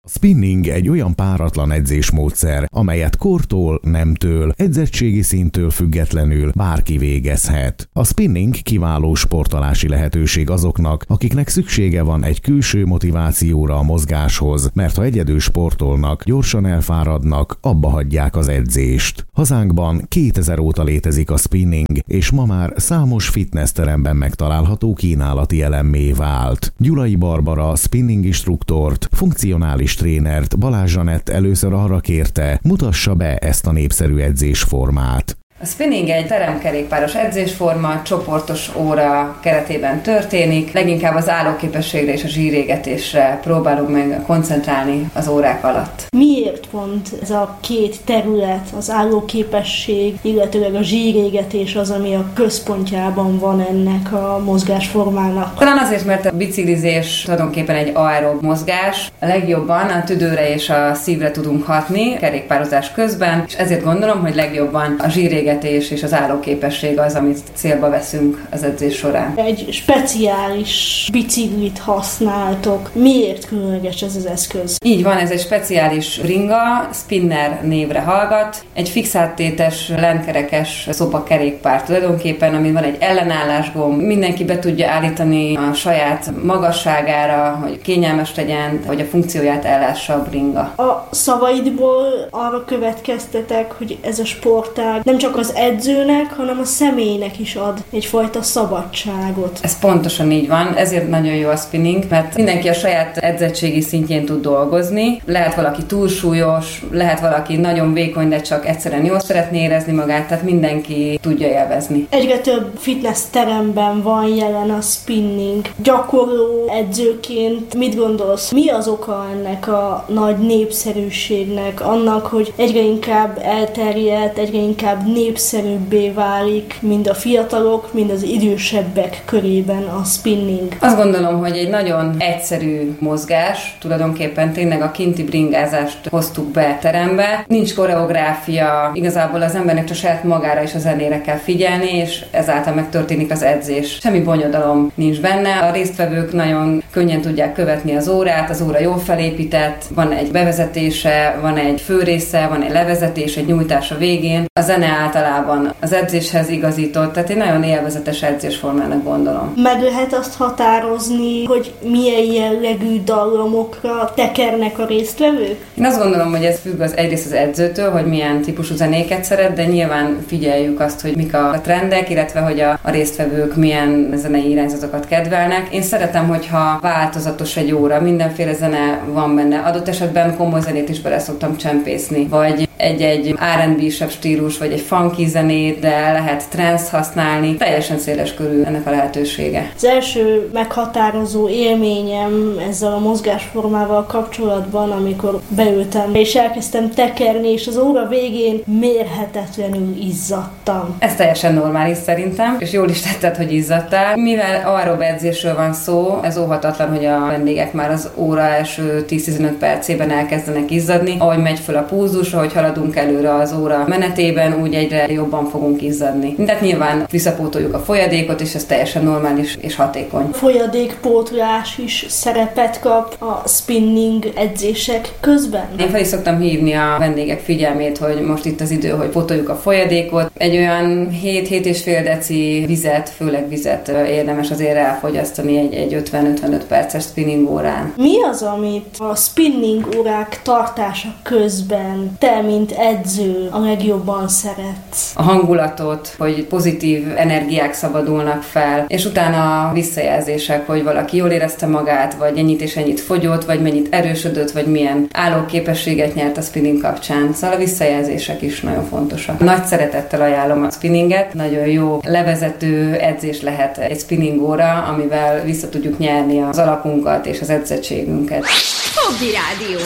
A spinning egy olyan páratlan edzésmódszer, amelyet kortól, nemtől, edzettségi szinttől függetlenül bárki végezhet. A spinning kiváló sportolási lehetőség azoknak, akiknek szüksége van egy külső motivációra a mozgáshoz, mert ha egyedül sportolnak, gyorsan elfáradnak, abba hagyják az edzést. Hazánkban 2000 óta létezik a spinning, és ma már számos fitnessteremben megtalálható kínálati elemmé vált. Gyulai Barbara spinning instruktort, funkcionális trénert Balázs Zsanett először arra kérte, mutassa be ezt a népszerű edzésformát. A spinning egy teremkerékpáros edzésforma, csoportos óra keretében történik, leginkább az állóképességre és a zsírégetésre próbálunk meg koncentrálni az órák alatt. Miért pont ez a két terület, az állóképesség, illetőleg a zsírégetés az, ami a központjában van ennek a mozgásformának? Talán azért, mert a biciklizés tulajdonképpen egy aerob mozgás, a legjobban a tüdőre és a szívre tudunk hatni kerékpározás közben, és ezért gondolom, hogy legjobban a zsírégetés és az állóképesség az, amit célba veszünk az edzés során. Egy speciális biciklit használtok. Miért különleges ez az eszköz? Így van, ez egy speciális ringa, spinner névre hallgat. Egy fixálttétes, lentkerekes szopakerékpár tulajdonképpen, amin van egy ellenállásgomb. Mindenki be tudja állítani a saját magasságára, hogy kényelmes legyen, hogy a funkcióját ellássa a bringa. A szavaidból arra következtetek, hogy ez a sportág nem csak az edzőnek, hanem a személynek is ad egyfajta szabadságot. Ez pontosan így van, ezért nagyon jó a spinning, mert mindenki a saját edzettségi szintjén tud dolgozni. Lehet valaki túlsúlyos, lehet valaki nagyon vékony, de csak egyszerűen jól szeretné érezni magát, tehát mindenki tudja élvezni. Egyre több fitness teremben van jelen a spinning. Gyakorló edzőként mit gondolsz? Mi az oka ennek a nagy népszerűségnek, annak, hogy egyre inkább elterjedt, egyre inkább népszerűbbé válik mind a fiatalok, mind az idősebbek körében a spinning? Azt gondolom, hogy egy nagyon egyszerű mozgás, tulajdonképpen tényleg a kinti bringázást hoztuk be terembe. Nincs koreográfia, igazából az embernek csak saját magára és a zenére kell figyelni, és ezáltal megtörténik az edzés. Semmi bonyodalom nincs benne, a résztvevők nagyon könnyen tudják követni az órát, az óra jól felépített, van egy bevezetése, van egy főrésze, van egy levezetés, egy nyújtás a végén. A zene általában az edzéshez igazított, tehát egy nagyon élvezetes edzésformának gondolom. Meg lehet azt határozni, hogy milyen jellegű dallamokra tekernek a résztvevők? Én azt gondolom, hogy ez függ egyrészt az edzőtől, hogy milyen típusú zenéket szeret, de nyilván figyeljük azt, hogy mik a trendek, illetve hogy a résztvevők milyen zenei irányzatokat kedvelnek. Én szeretem, hogyha változatos egy óra, mindenféle zene van benne. Adott esetben komoly zenét is bele szoktam csempészni, vagy egy R&B-sebb stílus, vagy egy funky zenét, de lehet trance használni. Teljesen széles körül ennek a lehetősége. Az első meghatározó élményem ezzel a mozgásformával kapcsolatban, amikor beültem és elkezdtem tekerni, és az óra végén mérhetetlenül izzadtam. Ez teljesen normális szerintem, és jól is tetted, hogy izzadtál. Mivel aerob edzésről van szó, ez óhatatlan, hogy a vendégek már az óra első 10-15 percében elkezdenek izzadni. Ahogy megy föl a pulzus, ahogy haladunk előre az óra menetében, úgy egyre jobban fogunk izzadni. Tehát nyilván visszapótoljuk a folyadékot, és ez teljesen normális és hatékony. Folyadékpótlás is szerepet kap a spinning edzések közben? Én fel is szoktam hívni a vendégek figyelmét, hogy most itt az idő, hogy pótoljuk a folyadékot. Egy olyan 7-7,5 deci vizet, főleg vizet érdemes azért elfogyasztani egy 50-55 perces spinning órán. Mi az, amit a spinning órák tartása közben te, mint edző, a legjobban szeretsz? A hangulatot, hogy pozitív energiák szabadulnak fel, és utána a visszajelzések, hogy valaki jól érezte magát, vagy ennyit és ennyit fogyott, vagy mennyit erősödött, vagy milyen állóképességet nyert a spinning kapcsán. Szóval a visszajelzések is nagyon fontosak. Nagy szeretettel ajánlom a spinninget, nagyon jó levezető edzés lehet egy spinning óra, amivel vissza tudjuk nyerni az alapunkat és az edzettségünket. Fogdi Rádió,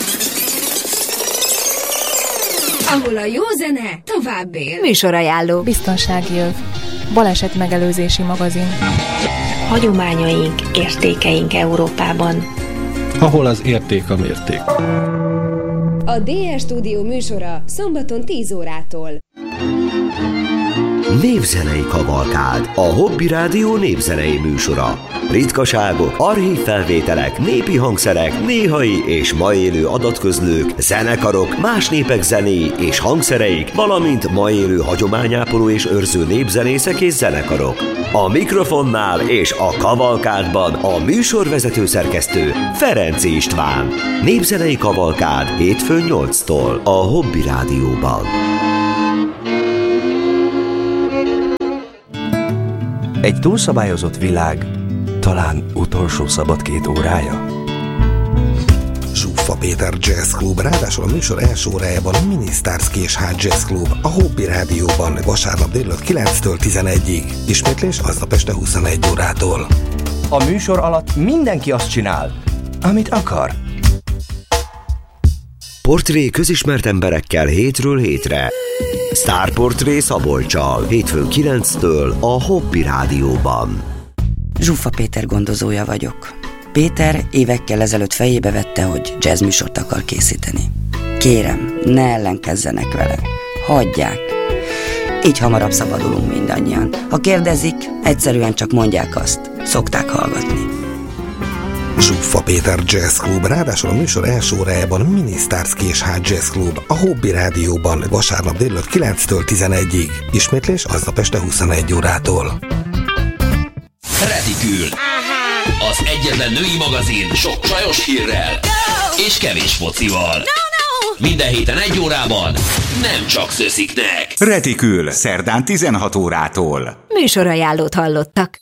ahol a jó zene tovább él. Műsorajánló. Biztonsági öv. Baleset megelőzési magazin. Hagyományaink, értékeink Európában. Ahol az érték a mérték. A DS Stúdió műsora szombaton 10 órától. Népzenei kavalkád, a Hobby Rádió népzenei műsora. Ritkaságok, archívfelvételek, népi hangszerek, néhai és ma élő adatközlők, zenekarok, más népek zenéi és hangszereik, valamint ma élő hagyományápoló és őrző népzenészek és zenekarok. A mikrofonnál és a kavalkádban a műsorvezető szerkesztő Ferenc István. Népzenei kavalkád hétfőn 8-tól a Hobby Rádióban. Egy túlszabályozott világ talán utolsó szabad 2 órája. Zsuffa Péter Jazz Club, ráadásul a műsor első órájában a Mini Stars Késház Jazz Club, a Hobby Rádióban vasárnap délután 9-től 11-ig. Ismétlés aznap este 21 órától. A műsor alatt mindenki azt csinál, amit akar. Portré közismert emberekkel hétről hétre. Sztárportré Szabolccsal, hétfőn 9-től a Hobby Rádióban. Zsuffa Péter gondozója vagyok. Péter évekkel ezelőtt fejébe vette, hogy jazzműsort akar készíteni. Kérem, ne ellenkezzenek vele. Hagyják. Így hamarabb szabadulunk mindannyian. Ha kérdezik, egyszerűen csak mondják azt. Szokták hallgatni. Zsuffa Péter Jazz Club, ráadásul a műsor első órájában Mini Stars Késház Jazz Club, a Hobby Rádióban vasárnap délután 9-től 11-ig. Ismétlés aznap este 21 órától. Retikül. Az egyetlen női magazin sok csajos hírrel és kevés focival. Minden héten 1 órában nem csak szösziknek. Retikül, szerdán 16 órától. Műsorajánlót hallottak.